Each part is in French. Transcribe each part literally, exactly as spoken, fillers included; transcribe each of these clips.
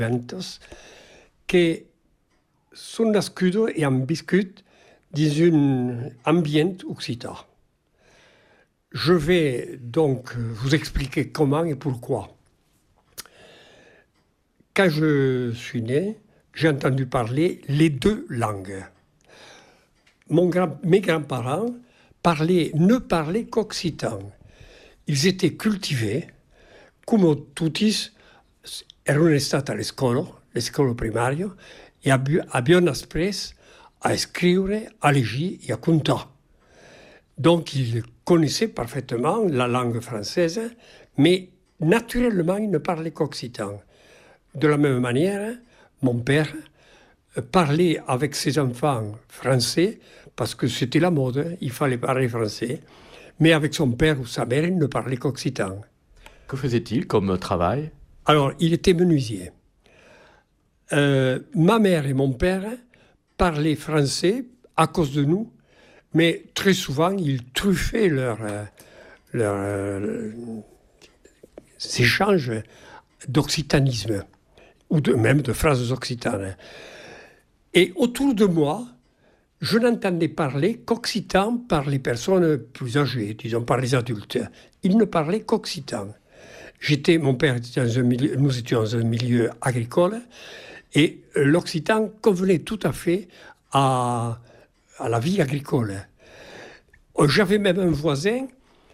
che sono nascuto e han viscut dans un ambient occitan. Je vais donc vous expliquer comment et pourquoi. Quand je suis né, j'ai entendu parler les deux langues. Mon grand, mes grands-parents parlaient, ne parlaient qu'occitan. Ils étaient cultivés, come tutti erano stati alle scuole, le scuole primarie, e abbiano appreso à écrire, à lire et à compter. Donc, ils connaissaient parfaitement la langue française, mais naturellement, ils ne parlaient qu'occitan. De la même manière, mon père parlait avec ses enfants français, parce que c'était la mode, il fallait parler français, mais avec son père ou sa mère, il ne parlait qu'occitan. Que faisait-il comme travail? Alors, il était menuisier. Euh, ma mère et mon père parlaient français à cause de nous, mais très souvent, ils truffaient leurs leur, euh, échanges d'occitanisme, ou de, même de phrases occitanes. Et autour de moi, je n'entendais parler qu'occitan par les personnes plus âgées, disons par les adultes. Ils ne parlaient qu'occitan. J'étais, mon père était dans un milieu, nous étions dans un milieu agricole, et l'occitan convenait tout à fait à, à la vie agricole. J'avais même un voisin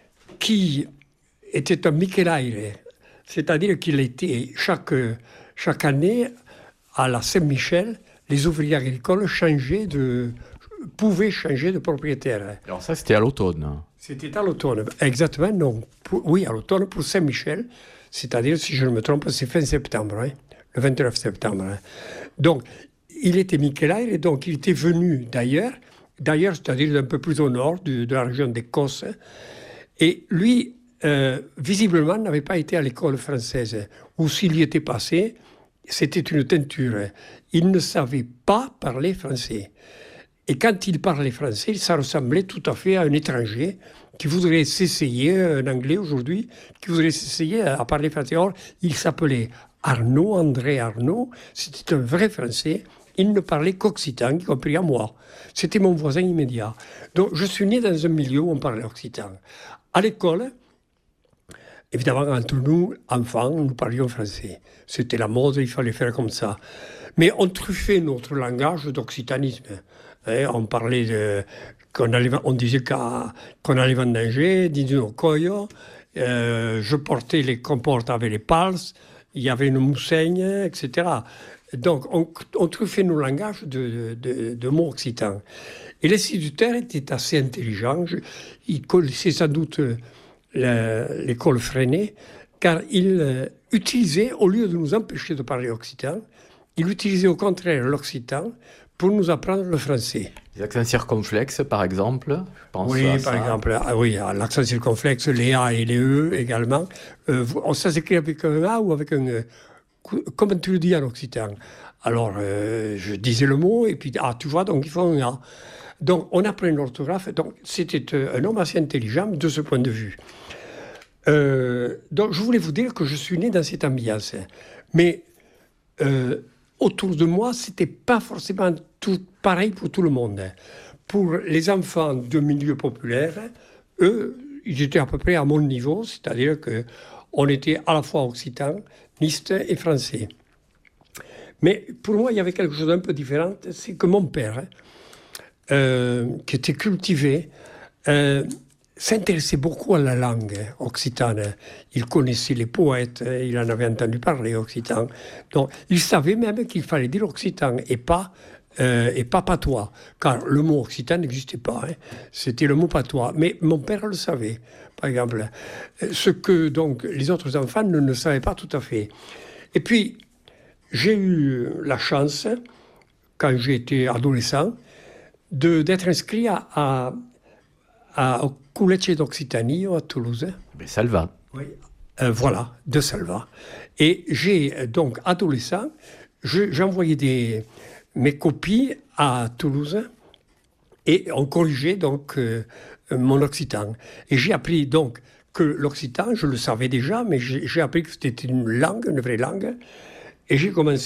qui était un Michelaire, c'est-à-dire qu'il était chaque, chaque année à la Saint-Michel, les ouvriers agricoles changeaient de, pouvaient changer de propriétaire. Alors ça, c'était à l'automne. C'était à l'automne, exactement, non. Pour, oui, à l'automne pour Saint-Michel, c'est-à-dire, si je ne me trompe, c'est fin septembre, hein, le vingt-neuf septembre. Hein. Donc, il était Michelaire, et donc il était venu d'ailleurs, d'ailleurs, c'est-à-dire d'un peu plus au nord, de, de la région d'Écosse, et lui, euh, visiblement, n'avait pas été à l'école française, ou s'il y était passé, c'était une teinture. Il ne savait pas parler français. Et quand il parlait français, ça ressemblait tout à fait à un étranger qui voudrait s'essayer, un anglais aujourd'hui, qui voudrait s'essayer à parler français. Or, il s'appelait Arnaud, André Arnaud, c'était un vrai français. Il ne parlait qu'occitan, y compris à moi. C'était mon voisin immédiat. Donc, je suis né dans un milieu où on parlait occitan. À l'école, évidemment, entre nous, enfants, nous parlions français. C'était la mode, il fallait faire comme ça. Mais on truffait notre langage d'occitanisme. Hein, on parlait de... Qu'on allait, on disait qu'on allait vendanger, disait au coyo, euh, je portais les comportes avec les pals, il y avait une mousseigne, et cetera. Donc, on, on truffait nos langages de, de, de mots occitans. Et l'instituteur était assez intelligent. Je, il connaissait sans doute l'école Freinet, car il euh, utilisait, au lieu de nous empêcher de parler occitan, il utilisait au contraire l'occitan pour nous apprendre le français. Les accents circonflexes, par exemple, je pense Oui, à par ça. exemple, ah, oui, l'accent circonflexe, les A et les E également. Euh, ça s'écrit avec un A ou avec un E. Comment tu le dis en occitan? Alors, euh, je disais le mot, et puis, ah, tu vois, donc il faut un A. Donc, on apprend l'orthographe. Donc, c'était un homme assez intelligent de ce point de vue. Euh, donc, je voulais vous dire que je suis né dans cette ambiance. Mais euh, autour de moi, c'était pas forcément tout pareil pour tout le monde. Pour les enfants de milieu populaire, eux, ils étaient à peu près à mon niveau, c'est-à-dire qu'on était à la fois occitaniste et français. Mais pour moi, il y avait quelque chose d'un peu différent, c'est que mon père, euh, qui était cultivé, euh, s'intéressait beaucoup à la langue occitane. Il connaissait les poètes, il en avait entendu parler occitan. Donc, il savait même qu'il fallait dire occitan et pas, euh, et pas patois, car le mot occitan n'existait pas. Hein. C'était le mot patois. Mais mon père le savait, par exemple. Ce que donc les autres enfants ne, ne savaient pas tout à fait. Et puis, j'ai eu la chance, quand j'étais adolescent, de, d'être inscrit à, à, à, au Collège d'Occitanie à Toulouse. Mais Salva. Oui, euh, voilà, de Salva. Et j'ai donc, adolescent, je, j'envoyais des, mes copies à Toulouse et on corrigeait donc euh, mon occitan. Et j'ai appris donc que l'occitan, je le savais déjà, mais j'ai, j'ai appris que c'était une langue, une vraie langue. Et j'ai commencé